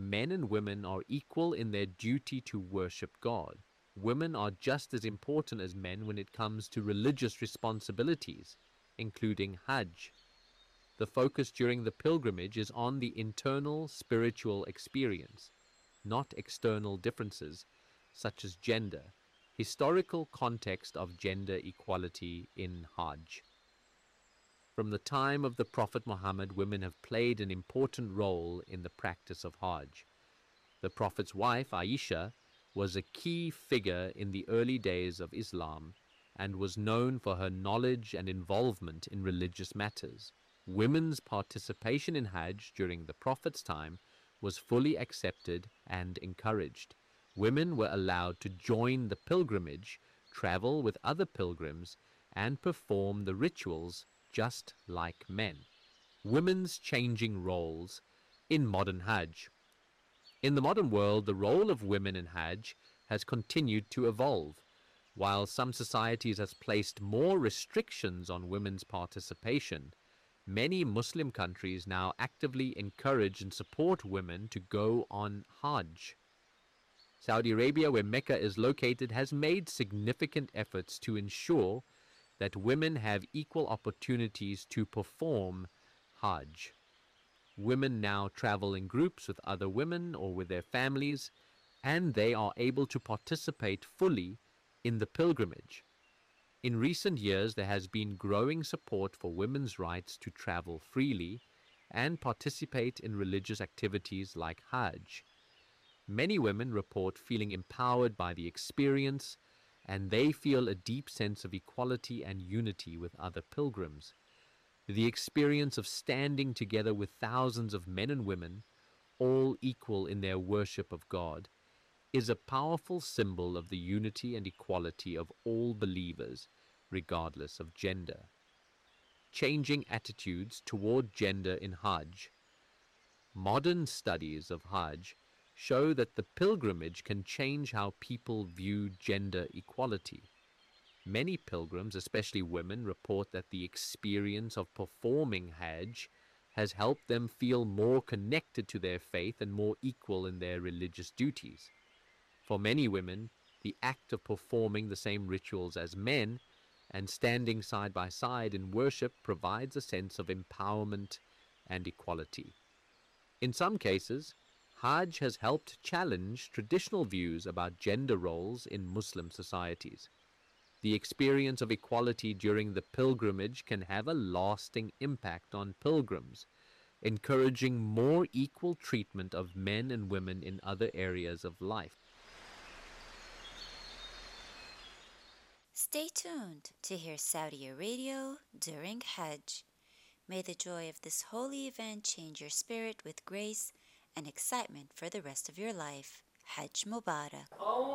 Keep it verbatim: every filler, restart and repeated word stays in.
men and women are equal in their duty to worship God. Women are just as important as men when it comes to religious responsibilities, including Hajj. The focus during the pilgrimage is on the internal spiritual experience, not external differences such as gender. Historical context of gender equality in Hajj. From the time of the Prophet Muhammad, women have played an important role in the practice of Hajj. The Prophet's wife, Aisha, was a key figure in the early days of Islam and was known for her knowledge and involvement in religious matters. Women's participation in Hajj during the Prophet's time was fully accepted and encouraged. Women were allowed to join the pilgrimage, travel with other pilgrims, and perform the rituals just like men. Women's changing roles in modern Hajj. In the modern world, the role of women in Hajj has continued to evolve. While some societies have placed more restrictions on women's participation, many Muslim countries now actively encourage and support women to go on Hajj. Saudi Arabia, where Mecca is located, has made significant efforts to ensure that women have equal opportunities to perform Hajj. Women now travel in groups with other women or with their families, and they are able to participate fully in the pilgrimage. In recent years, there has been growing support for women's rights to travel freely and participate in religious activities like Hajj. Many women report feeling empowered by the experience, and they feel a deep sense of equality and unity with other pilgrims. The experience of standing together with thousands of men and women, all equal in their worship of God, is a powerful symbol of the unity and equality of all believers, regardless of gender. Changing attitudes toward gender in Hajj. Modern studies of Hajj show that the pilgrimage can change how people view gender equality. Many pilgrims, especially women, report that the experience of performing Hajj has helped them feel more connected to their faith and more equal in their religious duties. For many women, the act of performing the same rituals as men and standing side by side in worship provides a sense of empowerment and equality. In some cases, Hajj has helped challenge traditional views about gender roles in Muslim societies. The experience of equality during the pilgrimage can have a lasting impact on pilgrims, encouraging more equal treatment of men and women in other areas of life. Stay tuned to hear Saudi Radio during Hajj. May the joy of this holy event change your spirit with grace and excitement for the rest of your life. Hajj Mubarak.